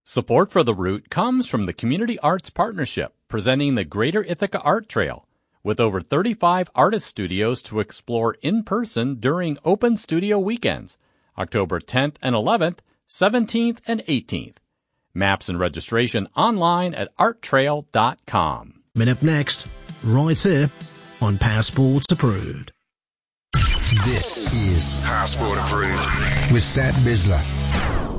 Support for The Root comes from the Community Arts Partnership, presenting the Greater Ithaca Art Trail, with over 35 artist studios to explore in person during open studio weekends, October 10th and 11th, 17th and 18th. Maps and registration online at arttrail.com. Coming up next, right here on Passports Approved. This is Passport Approved with Sat Bisler.